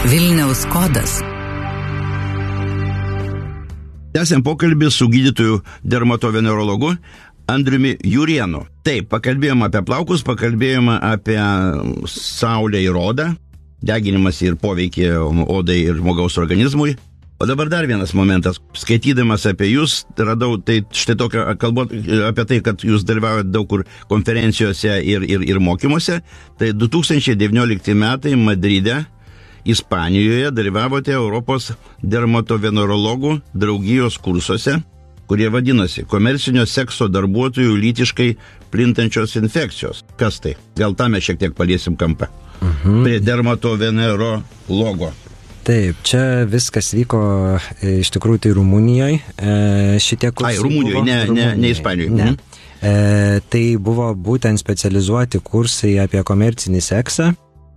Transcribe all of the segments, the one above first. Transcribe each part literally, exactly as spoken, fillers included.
Vilniaus kodas. Tęsiam pokalbį su gydytoju dermatovenerologu Andriumi Jurienu. Taip, pakalbėjome apie plaukus, pakalbėjome apie saulę ir odą, deginimas ir poveikį odai ir žmogaus organizmui. O dabar dar vienas momentas. Skaitydamas apie jūs, radau tai štai tokią kalbą apie tai, kad jūs dalyvaujate daug kur konferencijose ir, ir, ir mokymuose. Tai du tūkstančiai devyniolikti metai Madride, Ispanijoje, dalyvavote Europos dermatovenerologų draugijos kursuose, kurie vadinosi komercinio sekso darbuotojų lytiškai plintančios infekcijos. Kas tai? Gal tą mes šiek tiek paliesim kampą. Mhm. Prie dermatovenerologo. Taip, čia viskas vyko iš tikrųjų tai Rumunijoje. E, šitie kursai Ai, Rumunijoje, ne, ne, ne Ispanijoje. Ne. Mhm. E, tai buvo būtent specializuoti kursai apie komercinį seksą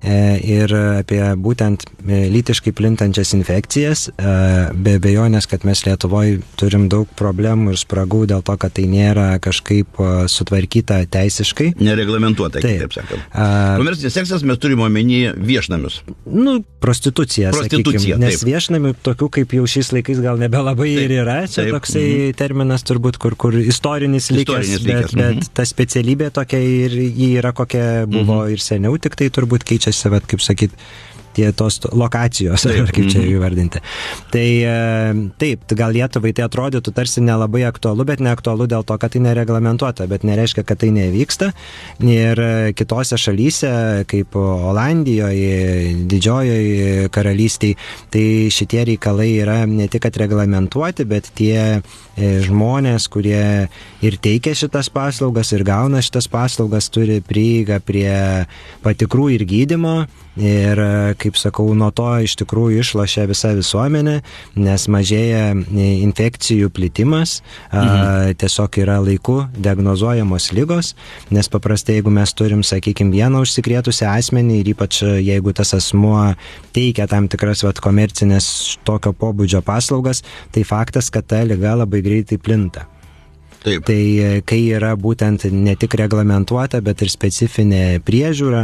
ir apie būtent lytiškai plintančias infekcijas. Be abejonės, kad mes Lietuvoje turim daug problemų ir spragų dėl to, kad tai nėra kažkaip sutvarkyta teisiškai. Nereglamentuota, taip, taip sakant. Komercinis seksas mes turime omeny viešnamius. Nu, prostitucija, Prostitucija, sakykim. Nes taip. viešnamių tokių kaip jau šiais laikais gal nebelabai taip, ir yra. Čia taip, toksai mm. terminas turbūt, kur, kur istorinis likęs, istorinis bet, likęs. bet Mm-hmm. ta specialybė tokia ir ji yra kokia buvo mm-hmm. ir seniau, tik tai turbūt keičia vat, kaip sakyt, tie tos lokacijos, taip, ar kaip čia įvardinti. Tai taip, gal Lietuvai tai atrodytų tarsi nelabai aktualu, bet neaktualu dėl to, kad tai nereglamentuota, bet nereiškia, kad tai nevyksta. Ir kitose šalyse, kaip Olandijoje, Didžiojoje karalystėje, tai šitie reikalai yra ne tik kad reglamentuoti, bet tie žmonės, kurie ir teikia šitas paslaugas ir gauna šitas paslaugas, turi prieigą prie patikrų ir gydymo. Ir, kaip sakau, nuo to iš tikrųjų išlošia visa visuomenė, nes mažėja infekcijų plitimas, mhm. a, tiesiog yra laiku diagnozuojamos ligos, nes paprastai, jeigu mes turim, sakykime, vieną užsikrėtusią asmenį ir ypač jeigu tas asmuo teikia tam tikras vat, komercinės tokio pobūdžio paslaugas, tai faktas, kad ta liga labai greitai plinta. Taip. Tai kai yra būtent ne tik reglamentuota, bet ir specifinė priežiūra,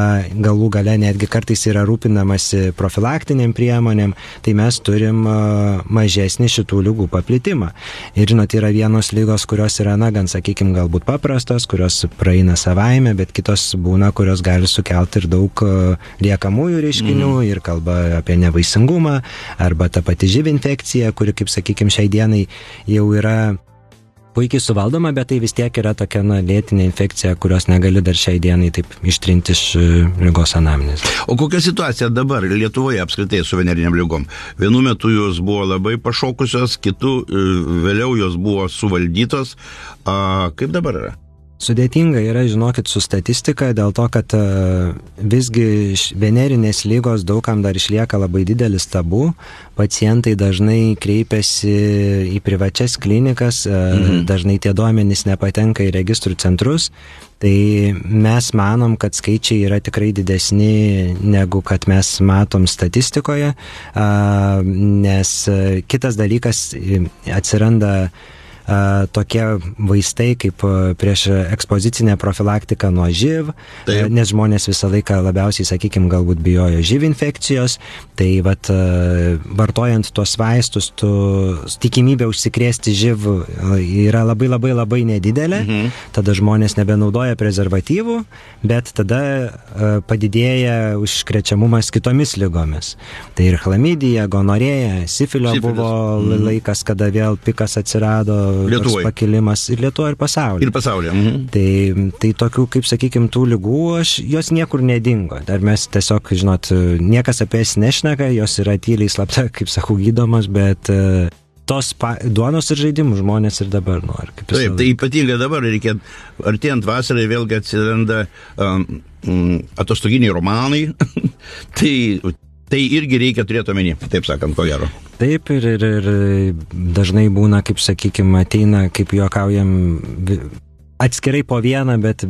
galų gale netgi kartais yra rūpinamasi profilaktiniam priemonėm, tai mes turim mažesnį šitų ligų paplitimą. Ir žinot, yra vienos ligos, kurios yra, na, gan, sakykime, galbūt paprastos, kurios praeina savaime, bet kitos būna, kurios gali sukelti ir daug liekamųjų reiškinių mm. ir kalba apie nevaisingumą, arba ta pati živ infekcija, kuri, kaip sakykime, šiai dienai jau yra puikiai suvaldoma, bet tai vis tiek yra tokia na, lėtinė infekcija, kurios negali dar šiai dienai taip ištrinti iš ligos anamnės. O kokia situacija dabar Lietuvoje apskritai su veneriniam ligom? Vienu metu jos buvo labai pašokusios, kitų vėliau jos buvo suvaldytos. A, kaip dabar yra? Sudėtinga yra, žinokit, su statistika, dėl to, kad uh, visgi venerinės lygos daugam dar išlieka labai didelis tabu. Pacientai dažnai kreipiasi į privačias klinikas, uh, mhm. dažnai tie duomenys nepatenka į registrų centrus. Tai mes manom, kad skaičiai yra tikrai didesni negu kad mes matom statistikoje, uh, nes uh, kitas dalykas atsiranda tokie vaistai kaip prieš ekspozicinę profilaktiką nuo živ, taip. Nes žmonės visą laiką labiausiai, sakykime, galbūt bijojo živ infekcijos, tai vat, vartojant tuos vaistus, tu, tikimybė užsikrėsti živ yra labai labai labai nedidelė, mhm. tada žmonės nebenaudoja prezervatyvų, bet tada padidėja užkrečiamumas kitomis ligomis. Tai ir chlamidija, gonorėja, sifilio Sifilis. Buvo mhm. laikas, kada vėl pikas atsirado, pakilimas ir Lietuvoje, ir pasaulyje. Ir pasaulyje. Mhm. Tai, tai tokių, kaip sakykime, tų ligų, aš, jos niekur nedingo. Dar mes tiesiog, žinot, niekas apie jas nešneka, jos yra tyliai slapta, kaip sakau, gydomas, bet uh, tos pa, duonos ir žaidimų žmonės ir dabar nori. Taip, tai ypatingai dabar reikia, artėjant vasarai vėlgi atsiranda um, um, atostoginiai romanai. tai... Tai irgi reikia turėti omeny, taip sakant, ko gero. Taip, ir, ir, ir dažnai būna, kaip sakykime, ateina, kaip juokaujam, atskirai po vieną, bet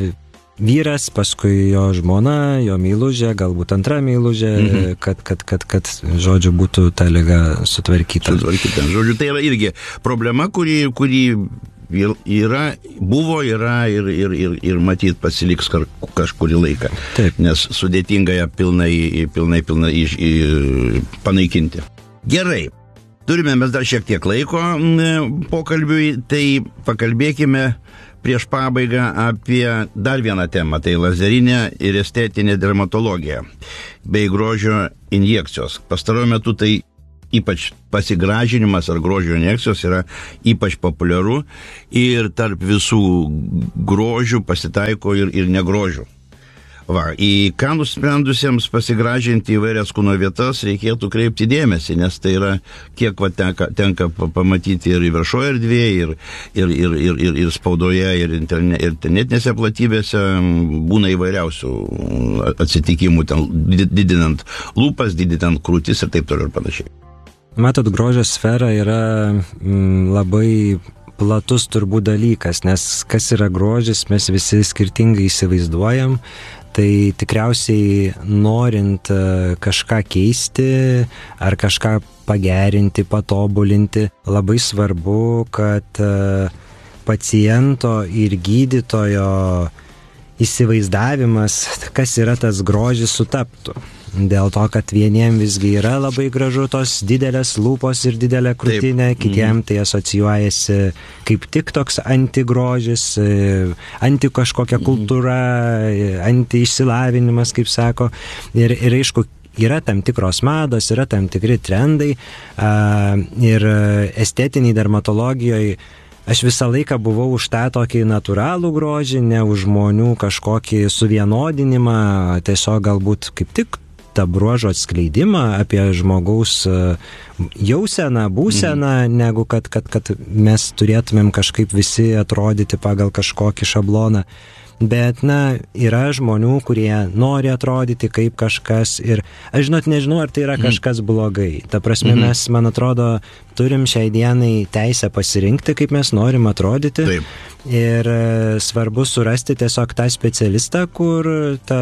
vyras, paskui jo žmona, jo meilužė, galbūt antra meilužė, mhm. kad, kad, kad, kad, žodžiu, būtų ta liga sutvarkyta. Sutvarkyta. Žodžiu, tai yra irgi problema, kuri, kuri yra, buvo, yra ir, ir, ir, ir matyt pasiliks kažkurį laiką. Taip. Nes sudėtinga ją pilnai, pilnai, pilnai iš, į, panaikinti. Gerai. Turime mes dar šiek tiek laiko pokalbiui, tai pakalbėkime prieš pabaigą apie dar vieną temą, tai lazerinė ir estetinė dermatologija bei grožio injekcijos. Pastaruoju metu tai ypač pasigražinimas ar grožio injekcijos yra ypač populiaru ir tarp visų grožių pasitaiko ir, ir negrožių. Va, į ką nusprendusiems pasigražinti įvairias kūno vietas reikėtų kreipti dėmesį, nes tai yra, kiek va, tenka, tenka pamatyti ir viešoje erdvėje, ir, ir, ir, ir, ir, ir spaudoje, ir, interne, ir internetinėse platybėse būna įvairiausių atsitikimų, ten, didinant lūpas, didinant krūtis ir taip toliau ir panašiai. Matot, grožio sfera yra mm, labai platus turbūt dalykas, nes kas yra grožis, mes visi skirtingai įsivaizduojam. Tai tikriausiai norint kažką keisti ar kažką pagerinti, patobulinti, labai svarbu, kad paciento ir gydytojo įsivaizdavimas, kas yra tas grožis, sutaptų. Dėl to, kad vieniem visgi yra labai gražu tos didelės lūpos ir didelė krūtinė, taip. Kitiem tai asocijuojasi kaip tik toks antigrožis, anti kažkokia kultūra, anti išsilavinimas, kaip sako. Ir, ir aišku, yra tam tikros mados, yra tam tikri trendai ir estetiniai dermatologijoje. Aš visą laiką buvau už tą tokį natūralų grožį, ne už žmonių kažkokį suvienodinimą, tiesiog galbūt kaip tik tą bruožo atskleidimą apie žmogaus jauseną, būseną, mm. negu kad, kad, kad mes turėtumėm kažkaip visi atrodyti pagal kažkokį šabloną. Bet, na, yra žmonių, kurie nori atrodyti kaip kažkas ir aš žinot, nežinau, ar tai yra mm. kažkas blogai. Ta prasme, mm-hmm. mes, man atrodo, turim šiai dienai teisę pasirinkti, kaip mes norim atrodyti. Taip. Ir svarbu surasti tiesiog tą specialistą, kur ta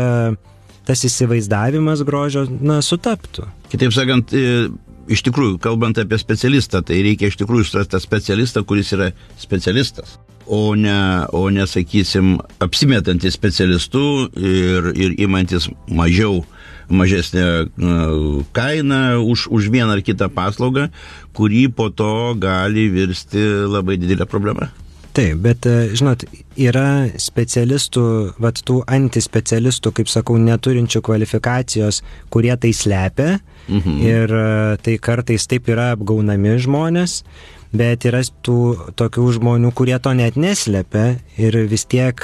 tas įsivaizdavimas grožio, na, sutaptų. Kitaip sakant, iš tikrųjų, kalbant apie specialistą, tai reikia iš tikrųjų surasti specialistą, kuris yra specialistas, o ne, o ne sakysim, apsimetantis specialistų ir, ir imantis mažiau, mažesnę uh, kainą už, už vieną ar kitą paslaugą, kuri po to gali virsti labai didelę problemą. Taip, bet, žinot, yra specialistų, vat tų antispecialistų, kaip sakau, neturinčių kvalifikacijos, kurie tai slepia mhm. ir tai kartais taip yra apgaunami žmonės, bet yra tų tokių žmonių, kurie to net neslepia ir vis tiek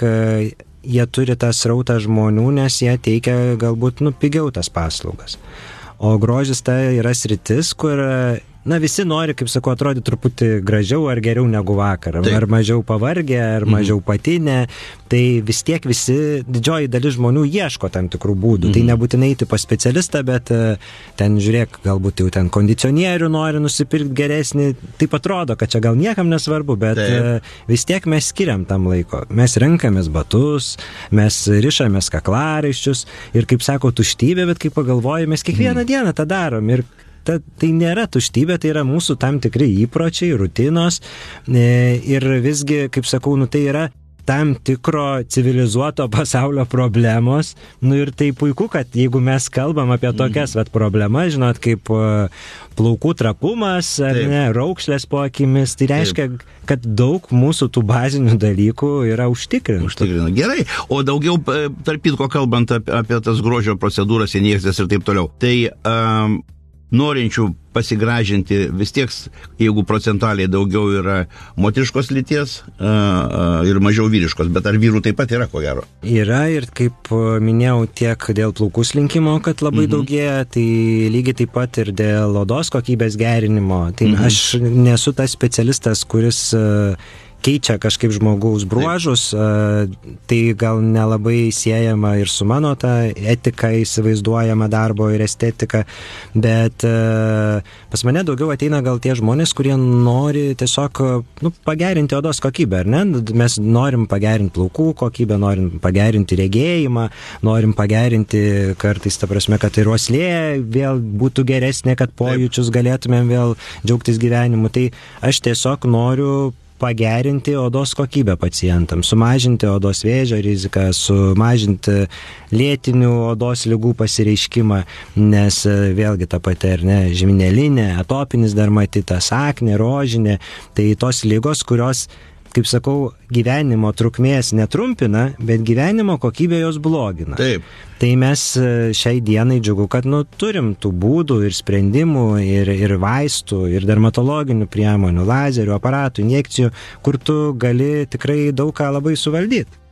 jie turi tą srautą žmonių, nes jie teikia galbūt nu, pigiau tas paslaugas. O grožis tai yra sritis, kur na, visi nori, kaip sakau, atrodyti truputį gražiau ar geriau negu vakar. Taip. Ar mažiau pavargę, ar mhm. mažiau patinę. Tai vis tiek visi, didžioji dalis žmonių ieško tam tikrų būdų. Mhm. Tai nebūtinai eiti pas specialistą, bet ten, žiūrėk, galbūt jau ten kondicionierių nori nusipirkti geresnį. Taip atrodo, kad čia gal niekam nesvarbu, bet Taip. vis tiek mes skiriam tam laiko. Mes renkamės batus, mes rišamės kaklaraiščius ir, kaip sako, tuštybė, bet kai pagalvojame, mes kiekvieną mhm. dieną tą darom ir Ta, tai nėra tuštybė, tai yra mūsų tam tikri įpročiai, rutinos ir visgi, kaip sakau, nu, tai yra tam tikro civilizuoto pasaulio problemos. Nu ir tai puiku, kad jeigu mes kalbam apie tokias mm. vat, problemas, žinot, kaip plaukų trapumas, ar ne, raukšlės po akimis, tai reiškia, Taip. kad daug mūsų tų bazinių dalykų yra užtikrinta. Užtikrina. Gerai, o daugiau, tarp kitko, kalbant apie, apie tas grožio procedūras, injekcijas ir taip toliau, tai um, norinčių pasigražinti vis tiek, jeigu procentaliai daugiau yra moteriškos lyties uh, uh, ir mažiau vyriškos, bet ar vyrų taip pat yra, ko gero? Yra ir, kaip minėjau, tiek dėl plaukų slinkimo, kad labai mhm. daugėja, tai lygiai taip pat ir dėl odos kokybės gerinimo. Tai mhm. aš nesu tas specialistas, kuris uh, keičia kažkaip žmogaus bruožus, tai gal nelabai siejama ir su mano ta etika įsivaizduojama darbo ir estetika, bet pas mane daugiau ateina gal tie žmonės, kurie nori tiesiog nu, pagerinti odos kokybę, ar ne? Mes norim pagerinti plaukų kokybę, norim pagerinti regėjimą, norim pagerinti kartais, ta prasme, kad ir uoslė vėl būtų geresnė, kad pojūčius galėtumėm vėl džiaugtis gyvenimu. Tai aš tiesiog noriu pagerinti odos kokybę pacientams, sumažinti odos vėžio riziką, sumažinti lėtinių odos ligų pasireiškimą, nes vėlgi ta pati, ar ne, žvynelinė, atopinis dermatitas, aknė, rožinė, tai tos ligos, kurios, kaip sakau, gyvenimo trukmės netrumpina, bet gyvenimo kokybė jos blogina. Taip. Tai mes šiai dienai džiugu, kad nu, turim tų būdų ir sprendimų, ir, ir vaistų, ir dermatologinių priemonių, lazerių, aparatų, injekcijų, kur tu gali tikrai daug ką labai suvaldyti.